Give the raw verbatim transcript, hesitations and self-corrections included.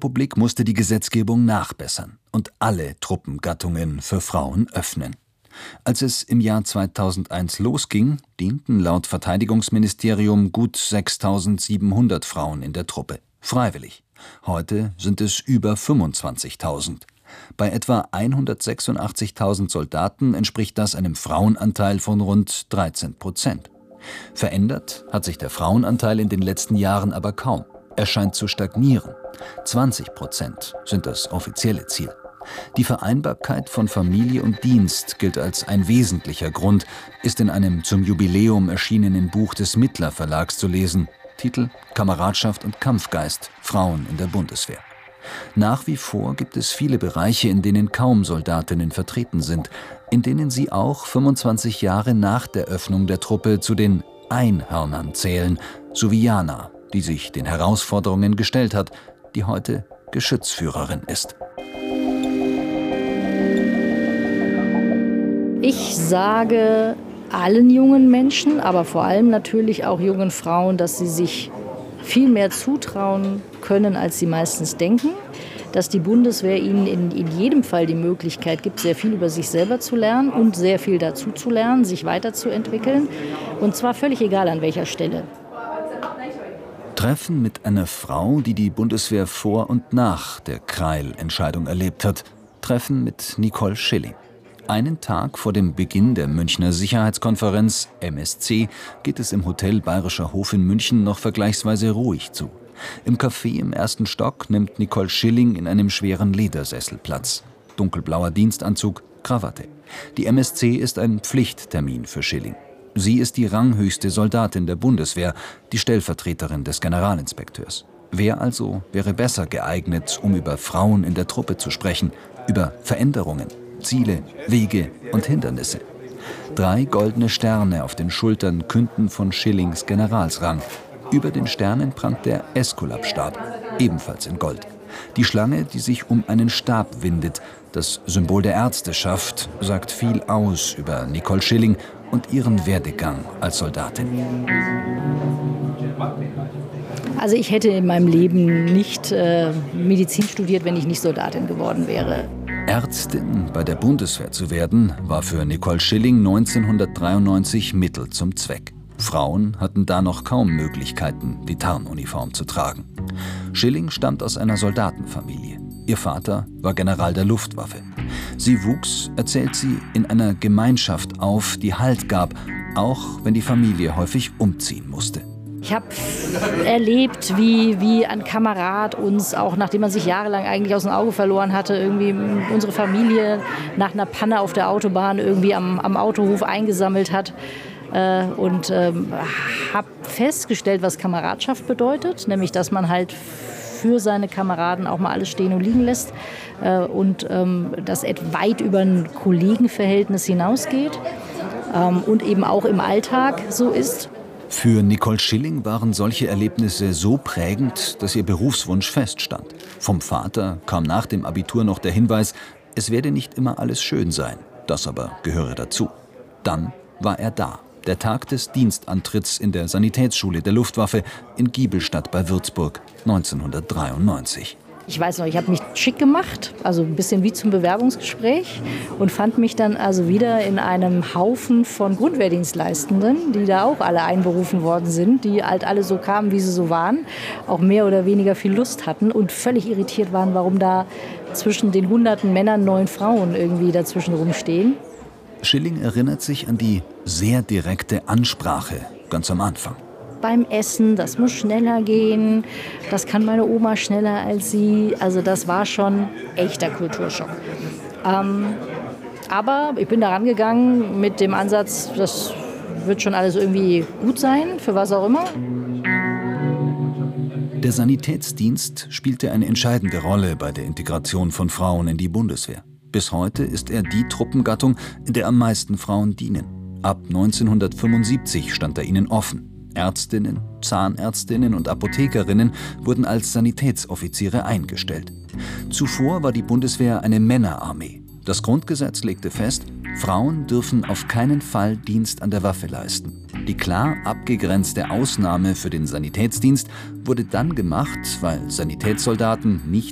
Bundesrepublik musste die Gesetzgebung nachbessern und alle Truppengattungen für Frauen öffnen. Als es im Jahr zweitausendeins losging, dienten laut Verteidigungsministerium gut sechstausendsiebenhundert Frauen in der Truppe, freiwillig. Heute sind es über fünfundzwanzigtausend. Bei etwa hundertsechsundachtzigtausend Soldaten entspricht das einem Frauenanteil von rund dreizehn Prozent. Verändert hat sich der Frauenanteil in den letzten Jahren aber kaum. Er scheint zu stagnieren. zwanzig Prozent sind das offizielle Ziel. Die Vereinbarkeit von Familie und Dienst gilt als ein wesentlicher Grund, ist in einem zum Jubiläum erschienenen Buch des Mittler Verlags zu lesen. Titel: Kameradschaft und Kampfgeist – Frauen in der Bundeswehr. Nach wie vor gibt es viele Bereiche, in denen kaum Soldatinnen vertreten sind, in denen sie auch fünfundzwanzig Jahre nach der Öffnung der Truppe zu den Einhörnern zählen, so wie Jana, die sich den Herausforderungen gestellt hat, die heute Geschützführerin ist. Ich sage allen jungen Menschen, aber vor allem natürlich auch jungen Frauen, dass sie sich viel mehr zutrauen können, als sie meistens denken. Dass die Bundeswehr ihnen in, in jedem Fall die Möglichkeit gibt, sehr viel über sich selber zu lernen und sehr viel dazu zu lernen, sich weiterzuentwickeln. Und zwar völlig egal an welcher Stelle. Treffen mit einer Frau, die die Bundeswehr vor und nach der Kreil-Entscheidung erlebt hat. Treffen mit Nicole Schilling. Einen Tag vor dem Beginn der Münchner Sicherheitskonferenz M S C geht es im Hotel Bayerischer Hof in München noch vergleichsweise ruhig zu. Im Café im ersten Stock nimmt Nicole Schilling in einem schweren Ledersessel Platz. Dunkelblauer Dienstanzug, Krawatte. Die M S C ist ein Pflichttermin für Schilling. Sie ist die ranghöchste Soldatin der Bundeswehr, die Stellvertreterin des Generalinspekteurs. Wer also wäre besser geeignet, um über Frauen in der Truppe zu sprechen, über Veränderungen, Ziele, Wege und Hindernisse? Drei goldene Sterne auf den Schultern künden von Schillings Generalsrang. Über den Sternen prangt der Esculap-Stab, ebenfalls in Gold. Die Schlange, die sich um einen Stab windet, das Symbol der Ärzteschaft, sagt viel aus über Nicole Schilling und ihren Werdegang als Soldatin. Also ich hätte in meinem Leben nicht äh, Medizin studiert, wenn ich nicht Soldatin geworden wäre. Ärztin bei der Bundeswehr zu werden, war für Nicole Schilling neunzehnhundertdreiundneunzig Mittel zum Zweck. Frauen hatten da noch kaum Möglichkeiten, die Tarnuniform zu tragen. Schilling stammt aus einer Soldatenfamilie. Ihr Vater war General der Luftwaffe. Sie wuchs, erzählt sie, in einer Gemeinschaft auf, die Halt gab, auch wenn die Familie häufig umziehen musste. Ich habe erlebt, wie, wie ein Kamerad uns, auch nachdem man sich jahrelang eigentlich aus dem Auge verloren hatte, irgendwie unsere Familie nach einer Panne auf der Autobahn irgendwie am, am Autohof eingesammelt hat. Äh, und ähm, habe festgestellt, was Kameradschaft bedeutet, nämlich dass man halt für seine Kameraden auch mal alles stehen und liegen lässt äh, und ähm, das weit über ein Kollegenverhältnis hinausgeht ähm, und eben auch im Alltag so ist. Für Nicole Schilling waren solche Erlebnisse so prägend, dass ihr Berufswunsch feststand. Vom Vater kam nach dem Abitur noch der Hinweis, es werde nicht immer alles schön sein. Das aber gehöre dazu. Dann war er da. Der Tag des Dienstantritts in der Sanitätsschule der Luftwaffe in Giebelstadt bei Würzburg neunzehnhundertdreiundneunzig. Ich weiß noch, ich habe mich schick gemacht, also ein bisschen wie zum Bewerbungsgespräch und fand mich dann also wieder in einem Haufen von Grundwehrdienstleistenden, die da auch alle einberufen worden sind, die halt alle so kamen, wie sie so waren, auch mehr oder weniger viel Lust hatten und völlig irritiert waren, warum da zwischen den hunderten Männern neun Frauen irgendwie dazwischen rumstehen. Schilling erinnert sich an die sehr direkte Ansprache ganz am Anfang. Beim Essen, das muss schneller gehen, das kann meine Oma schneller als sie. Also das war schon echter Kulturschock. Ähm, aber ich bin da rangegangen mit dem Ansatz, das wird schon alles irgendwie gut sein, für was auch immer. Der Sanitätsdienst spielte eine entscheidende Rolle bei der Integration von Frauen in die Bundeswehr. Bis heute ist er die Truppengattung, in der am meisten Frauen dienen. Ab neunzehnhundertfünfundsiebzig stand er ihnen offen. Ärztinnen, Zahnärztinnen und Apothekerinnen wurden als Sanitätsoffiziere eingestellt. Zuvor war die Bundeswehr eine Männerarmee. Das Grundgesetz legte fest, Frauen dürfen auf keinen Fall Dienst an der Waffe leisten. Die klar abgegrenzte Ausnahme für den Sanitätsdienst wurde dann gemacht, weil Sanitätssoldaten nicht